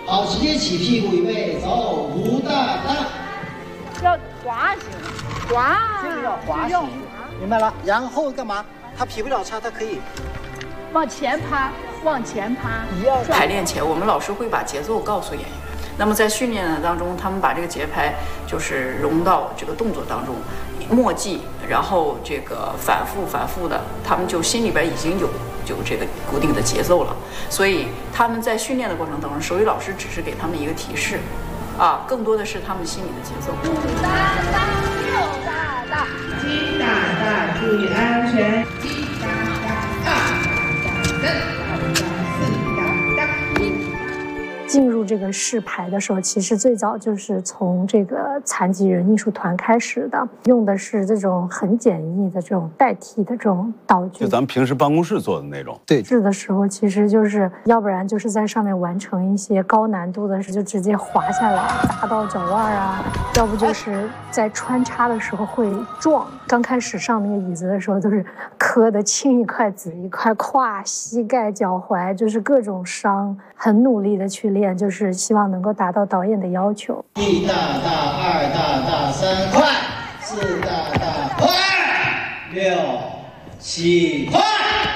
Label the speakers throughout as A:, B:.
A: 好，直接起屁股，预备走，吴大大。
B: 要滑行，滑，
C: 这个叫滑行，明白了？然后干嘛？他劈不了叉，他可以
B: 往前趴，往前趴。
D: 排练前，我们老师会把节奏告诉演员。那么在训练当中，他们把这个节拍就是融到这个动作当中，默记，然后这个反复的，他们就心里边已经有这个固定的节奏了。所以他们在训练的过程当中，手语老师只是给他们一个提示，啊，更多的是他们心里的节奏。
B: 五大大，六大大，
E: 鸡大大，注意安全。鸡大大，大大大，
F: 进入这个试排的时候，其实最早就是从这个残疾人艺术团开始的，用的是这种很简易的这种代替的这种道具，
G: 就咱们平时办公室做的那种。
C: 对，
F: 试的时候其实就是要不然就是在上面完成一些高难度的事，就直接滑下来砸到脚腕啊，要不就是在穿插的时候会撞。刚开始上那个椅子的时候都是磕的青一块紫一块，胯、膝盖、脚踝就是各种伤，很努力的去练，就是希望能够达到导演的要求。
A: 一大大，二大大，三快，四大大，快，六七快，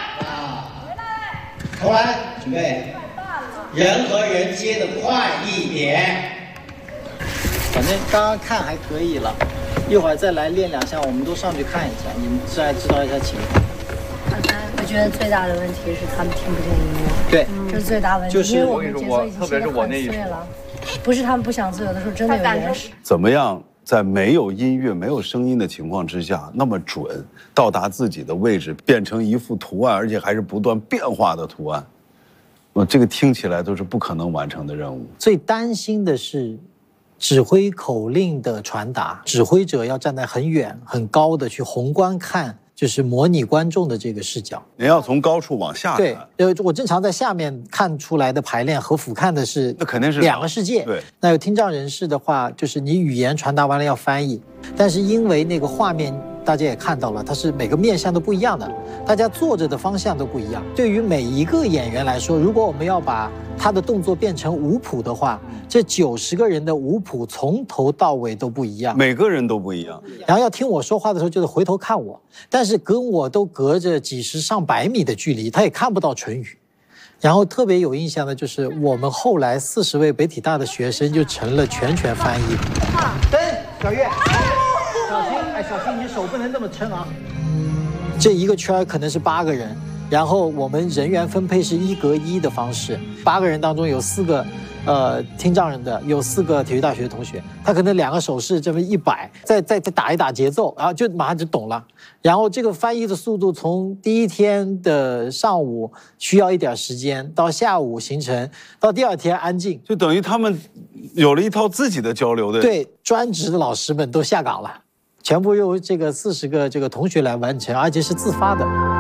A: 重来，准备，人和人接的快一点。
C: 反正刚刚看还可以了，一会儿再来练2下，我们都上去看一下，你们再知道一下情况。
F: 我觉得最大的问题是他们听不见音乐，
C: 对，
F: 这是最大问题，
C: 就是
F: 因为我们节奏已经写得很碎了，不是他们不想做，有的时候真的有点屎。
G: 怎么样在没有音乐、没有声音的情况之下，那么准到达自己的位置，变成一幅图案，而且还是不断变化的图案？这个听起来都是不可能完成的任务。
C: 最担心的是指挥口令的传达，指挥者要站在很远、很高的去宏观看。就是模拟观众的这个视角，
G: 你要从高处往下看。
C: 对，我正常在下面看出来的排练和俯瞰的是，
G: 那肯定是
C: 2个世界。
G: 对，
C: 那有听障人士的话，就是你语言传达完了要翻译，但是因为那个画面大家也看到了，它是每个面向都不一样的，大家坐着的方向都不一样。对于每一个演员来说，如果我们要把他的动作变成舞谱的话，这90个人的舞谱从头到尾都不一样，
G: 每个人都不一样。
C: 然后要听我说话的时候，就是回头看我，但是跟我都隔着几十上百米的距离，他也看不到唇语。然后特别有印象的就是我们后来40位北体大的学生就成了全权翻译。灯，小月，小心，小心，你手不能那么撑啊。这一个圈可能是8个人。然后我们人员分配是1隔1的方式，8个人当中有4个，听障人的，有4个体育大学的同学，他可能2个手势这么一摆，再打一打节奏，然后就马上就懂了。然后这个翻译的速度从第1天的上午需要一点时间，到下午形成，到第2天安静，
G: 就等于他们有了一套自己的交流的。
C: 对，专职的老师们都下岗了，全部由这个40个这个同学来完成，而且是自发的。